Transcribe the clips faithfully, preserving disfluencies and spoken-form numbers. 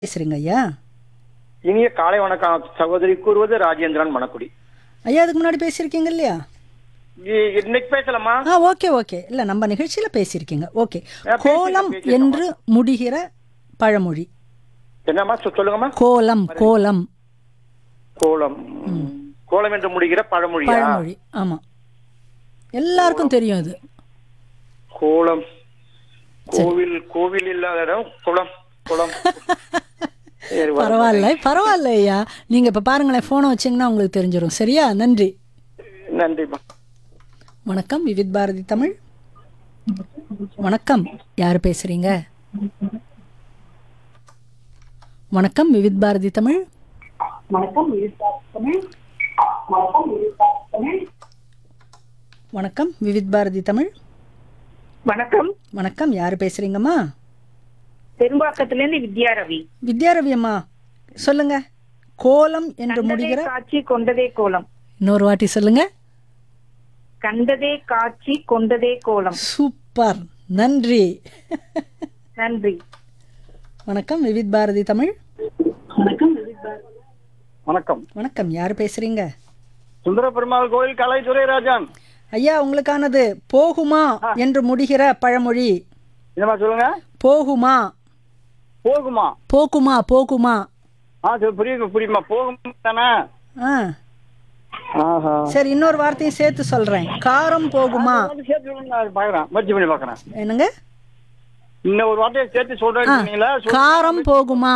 பேசுறீங்க ஐயா? இனிய காலை வணக்கம் சகோதரி. கூறுவது ராஜேந்திரன் மணக்குடி. ஐயா அதுக்கு முன்னாடி பேசியிருக்கீங்க இல்லையா? இ- இன்னைக்கு பேசலாமா? ஆ ஓகே ஓகே. இல்லை நம்ம நிகழ்ச்சியில் பேசியிருக்கீங்க. ஓகே. பேசிட்டேன், கோலம் பேசிட்டேன். என்று முடிகிற பழமொழி. என்னம்மா சொ- சொல்லுங்கம்மா. கோலம் கோலம் கோலம் கோலம் என்று முடிகிற பழமொழியா? பழமொழி. ஆமாம், எல்லாருக்கும் தெரியும் இது. கோலம் கோவில் கோவில் இல்லாத இடம் குளம் குளம். சரி, வா. பரவாயில்ல பரவாயில்ல ஐயா. நீங்கள் இப்போ பாருங்களேன், ஃபோனை வச்சிங்கன்னா உங்களுக்கு தெரிஞ்சிடும். சரியா? நன்றி. நன்றிம்மா. வணக்கம் விவித் பாரதி தமிழ். வணக்கம், யார் பேசுறீங்க? வணக்கம் விவித் பாரதி தமிழ். வணக்கம் விவித் பாரதி தமிழ். வணக்கம். வணக்கம், யார் பேசுறீங்கம்மா? பெரும்பாக்கத்துல இருந்து வித்யா ரவி. வித்யாரவி அம்மா சொல்லுங்க. கோலம் என்று கண்டதே முடிகிற காட்சி கொண்டதே கோலம். இன்னொரு வாட்டி சொல்லுங்க. கண்டதே காட்சி கொண்டதே கோலம். சூப்பர், நன்றி. நன்றி. வணக்கம் விவித் பாரதி தமிழ். வணக்கம். வணக்கம், யார் பேசுறீங்க? சுந்தர பெருமாள் கோயில் கலைத்துறை ராஜான். ஐயா உங்களுக்கானது போகுமா என்று முடிகிற பழமொழி. என்னம்மா சொல்லுங்க. போகுமா போகுமா? போக்குமா போகுமா. ஆ சரி, புரியுது புரியுமா. போகும் தானே. ஆ ஆஹா. சரி, இன்னொரு வார்த்தையும் சேர்த்து சொல்றேன். காரம் போகுமா. அது சேர்த்து சொல்லுங்க, நான் பாக்குறேன், முயற்சி பண்ணி பாக்குறேன். என்னங்க? இன்னும் ஒரு வார்த்தையை சேர்த்து ஆ, சொல்றேன். காரம் போகுமா.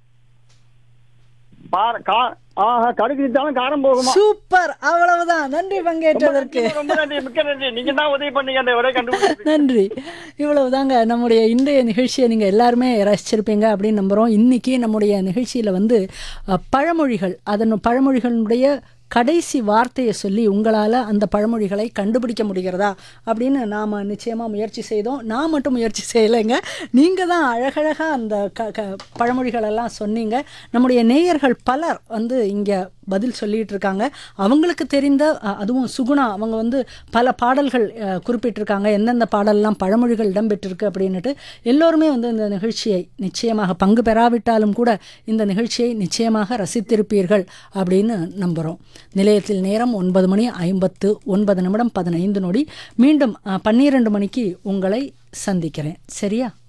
கடுக்குத்தாலும் காரம் போகுமா? சூப்பர், அவ்வளவுதான். நன்றி பங்கேற்றதற்கு. ரொம்ப நன்றி, மிக்க நன்றி. நீங்க தான் உதவி பண்ணீங்க அந்த விடை கண்டுபிடிச்சு. நன்றி. இவ்வளவுதாங்க நம்முடைய இன்றைய நிகழ்ச்சியை நீங்கள் எல்லாருமே ரசிச்சிருப்பீங்க அப்படின்னு நம்புகிறோம். இன்றைக்கி நம்முடைய நிகழ்ச்சியில் வந்து அஹ், பழமொழிகள், அதன் பழமொழிகளுடைய கடைசி வார்த்தையை சொல்லி உங்களால் அந்த பழமொழிகளை கண்டுபிடிக்க முடிகிறதா அப்படின்னு நாம் நிச்சயமாக முயற்சி செய்தோம். நான் மட்டும் முயற்சி செய்யலைங்க, நீங்கள் தான் அழகழகாக அந்த க க பழமொழிகளெல்லாம் சொன்னீங்க. நம்முடைய நேயர்கள் பலர் வந்து இங்கே பதில் சொல்லிகிட்டு இருக்காங்க. அவங்களுக்கு தெரிந்த அஹ், அதுவும் சுகுணா அவங்க வந்து பல பாடல்கள் அஹ், குறிப்பிட்டிருக்காங்க, எந்தெந்த பாடல்லாம் பழமொழிகள் இடம்பெற்றிருக்கு அப்படின்னுட்டு. எல்லோருமே வந்து இந்த நிகழ்ச்சியை நிச்சயமாக பங்கு பெறாவிட்டாலும் கூட இந்த நிகழ்ச்சியை நிச்சயமாக ரசித்திருப்பீர்கள் அப்படின்னு நம்புகிறோம். நிலையத்தில் நேரம் ஒன்பது மணி ஐம்பத்து ஒன்பது நிமிடம் பதினைந்து நொடி. மீண்டும் பன்னிரண்டு மணிக்கு உங்களை சந்திக்கிறேன். சரியா?